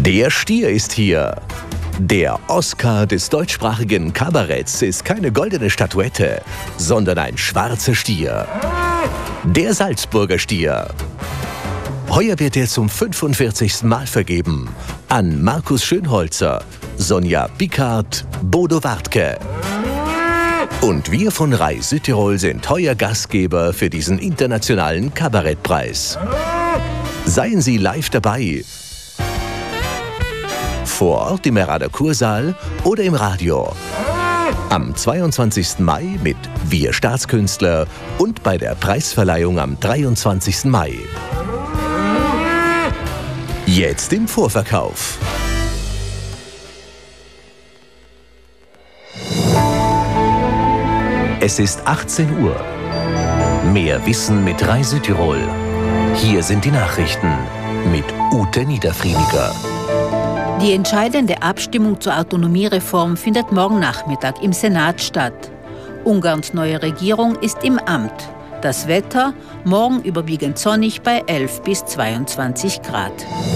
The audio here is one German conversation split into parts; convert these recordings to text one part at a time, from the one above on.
Der Stier ist hier. Der Oscar des deutschsprachigen Kabaretts ist keine goldene Statuette, sondern ein schwarzer Stier. Der Salzburger Stier. Heuer wird er zum 45. Mal vergeben an Markus Schönholzer, Sonja Pickard, Bodo Wartke. Und wir von Rai Südtirol sind heuer Gastgeber für diesen internationalen Kabarettpreis. Seien Sie live dabei. Vor Ort im Merader Kursaal oder im Radio. Am 22. Mai mit Wir Staatskünstler und bei der Preisverleihung am 23. Mai. Jetzt im Vorverkauf. Es ist 18 Uhr. Mehr Wissen mit Rai Südtirol. Hier sind die Nachrichten mit Ute Niederfriediger. Die entscheidende Abstimmung zur Autonomiereform findet morgen Nachmittag im Senat statt. Ungarns neue Regierung ist im Amt. Das Wetter morgen überwiegend sonnig bei 11 bis 22 Grad.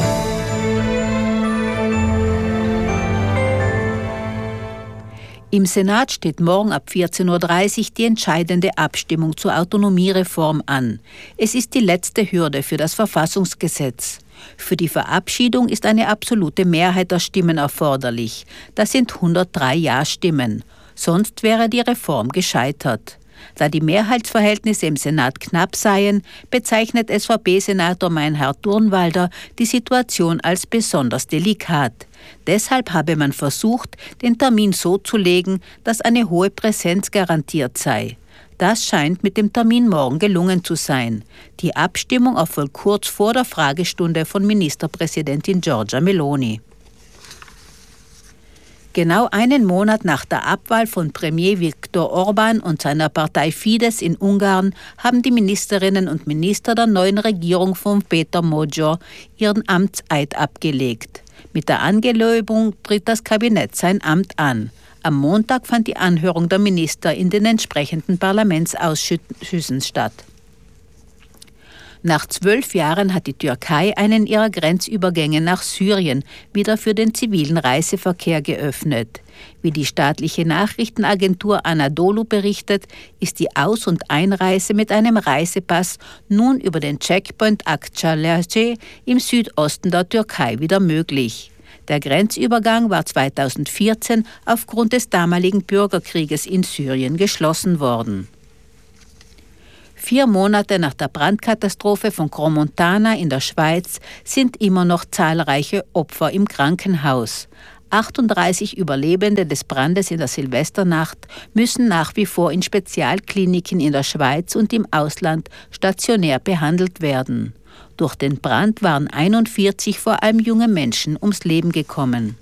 Im Senat steht morgen ab 14:30 Uhr die entscheidende Abstimmung zur Autonomiereform an. Es ist die letzte Hürde für das Verfassungsgesetz. Für die Verabschiedung ist eine absolute Mehrheit der Stimmen erforderlich. Das sind 103 Ja-Stimmen. Sonst wäre die Reform gescheitert. Da die Mehrheitsverhältnisse im Senat knapp seien, bezeichnet SVP-Senator Meinhard Durnwalder die Situation als besonders delikat. Deshalb habe man versucht, den Termin so zu legen, dass eine hohe Präsenz garantiert sei. Das scheint mit dem Termin morgen gelungen zu sein. Die Abstimmung erfolgt kurz vor der Fragestunde von Ministerpräsidentin Giorgia Meloni. Genau einen Monat nach der Abwahl von Premier Viktor Orbán und seiner Partei Fidesz in Ungarn haben die Ministerinnen und Minister der neuen Regierung von Péter Magyar ihren Amtseid abgelegt. Mit der Angelobung tritt das Kabinett sein Amt an. Am Montag fand die Anhörung der Minister in den entsprechenden Parlamentsausschüssen statt. Nach 12 Jahren hat die Türkei einen ihrer Grenzübergänge nach Syrien wieder für den zivilen Reiseverkehr geöffnet. Wie die staatliche Nachrichtenagentur Anadolu berichtet, ist die Aus- und Einreise mit einem Reisepass nun über den Checkpoint Akçalarca im Südosten der Türkei wieder möglich. Der Grenzübergang war 2014 aufgrund des damaligen Bürgerkrieges in Syrien geschlossen worden. 4 Monate nach der Brandkatastrophe von Crans-Montana in der Schweiz sind immer noch zahlreiche Opfer im Krankenhaus. 38 Überlebende des Brandes in der Silvesternacht müssen nach wie vor in Spezialkliniken in der Schweiz und im Ausland stationär behandelt werden. Durch den Brand waren 41 vor allem junge Menschen ums Leben gekommen.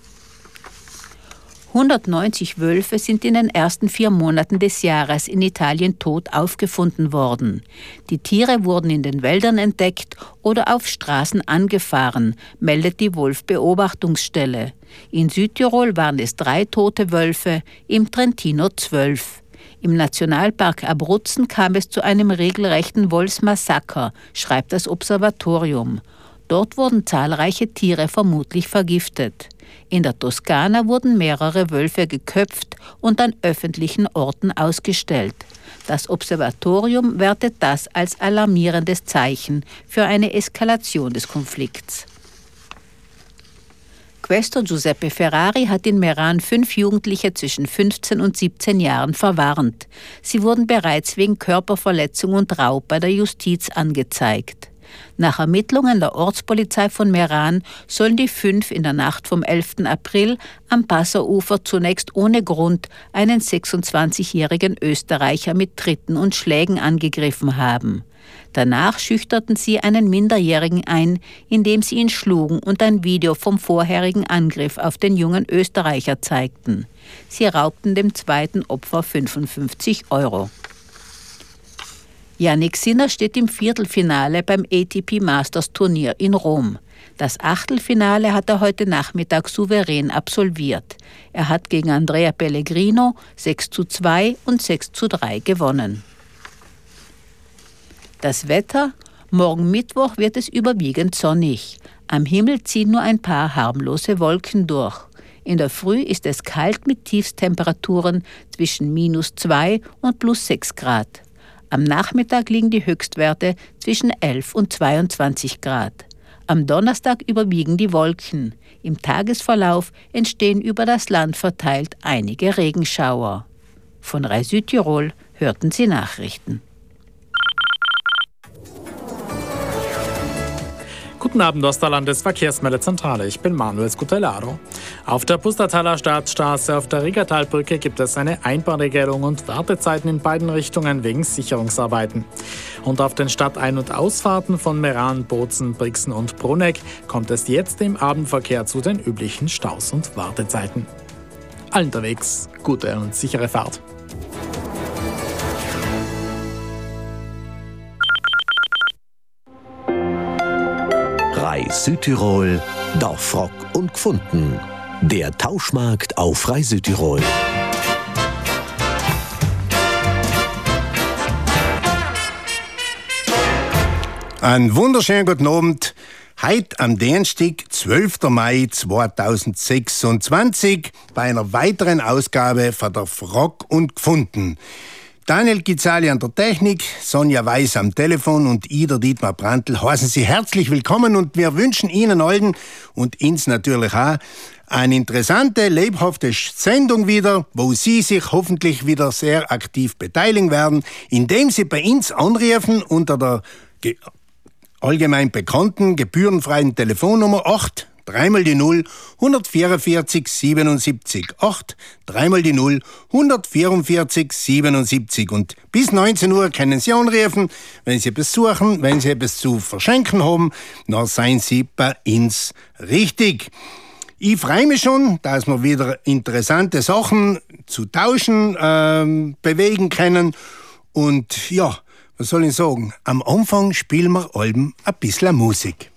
190 Wölfe sind in den ersten 4 Monaten des Jahres in Italien tot aufgefunden worden. Die Tiere wurden in den Wäldern entdeckt oder auf Straßen angefahren, meldet die Wolfbeobachtungsstelle. In Südtirol waren es 3 tote Wölfe, im Trentino 12. Im Nationalpark Abruzzen kam es zu einem regelrechten Wolfsmassaker, schreibt das Observatorium. Dort wurden zahlreiche Tiere vermutlich vergiftet. In der Toskana wurden mehrere Wölfe geköpft und an öffentlichen Orten ausgestellt. Das Observatorium wertet das als alarmierendes Zeichen für eine Eskalation des Konflikts. Questor Giuseppe Ferrari hat in Meran 5 Jugendliche zwischen 15 und 17 Jahren verwarnt. Sie wurden bereits wegen Körperverletzung und Raub bei der Justiz angezeigt. Nach Ermittlungen der Ortspolizei von Meran sollen die 5 in der Nacht vom 11. April am Passauufer zunächst ohne Grund einen 26-jährigen Österreicher mit Tritten und Schlägen angegriffen haben. Danach schüchterten sie einen Minderjährigen ein, indem sie ihn schlugen und ein Video vom vorherigen Angriff auf den jungen Österreicher zeigten. Sie raubten dem zweiten Opfer 55 €. Jannik Sinner steht im Viertelfinale beim ATP Masters Turnier in Rom. Das Achtelfinale hat er heute Nachmittag souverän absolviert. Er hat gegen Andrea Pellegrino 6:2 und 6:3 gewonnen. Das Wetter: Morgen Mittwoch wird es überwiegend sonnig. Am Himmel ziehen nur ein paar harmlose Wolken durch. In der Früh ist es kalt mit Tiefstemperaturen zwischen -2 und +6 Grad. Am Nachmittag liegen die Höchstwerte zwischen 11 und 22 Grad. Am Donnerstag überwiegen die Wolken. Im Tagesverlauf entstehen über das Land verteilt einige Regenschauer. Von RAI Südtirol hörten Sie Nachrichten. Guten Abend aus der Landesverkehrsmeldezentrale. Ich bin Manuel Scutellaro. Auf der Pustertaler Staatsstraße auf der Riggertalbrücke gibt es eine Einbahnregelung und Wartezeiten in beiden Richtungen wegen Sicherungsarbeiten. Und auf den Stadtein- und Ausfahrten von Meran, Bozen, Brixen und Bruneck kommt es jetzt im Abendverkehr zu den üblichen Staus und Wartezeiten. Allen unterwegs gute und sichere Fahrt. RAI Südtirol, Dorfrock und Gfunden. Der Tauschmarkt auf RAI Südtirol. Einen wunderschönen guten Abend. Heute am Dienstag, 12. Mai 2026, bei einer weiteren Ausgabe von der Frock und Gfunden. Daniel Gizali an der Technik, Sonja Weiß am Telefon und ich, der Dietmar Brandl, heißen Sie herzlich willkommen und wir wünschen Ihnen allen und uns natürlich auch eine interessante, lebhafte Sendung wieder, wo Sie sich hoffentlich wieder sehr aktiv beteiligen werden, indem Sie bei uns anrufen unter der allgemein bekannten gebührenfreien Telefonnummer 8 3 mal die 0 144 77 8 3 mal die 0 144 77 und bis 19 Uhr können Sie anrufen, wenn Sie etwas suchen, wenn Sie etwas zu verschenken haben, dann seien Sie bei uns richtig. Ich freue mich schon, dass wir wieder interessante Sachen zu tauschen bewegen können und ja, was soll ich sagen, am Anfang spielen wir Alben ein bisschen Musik.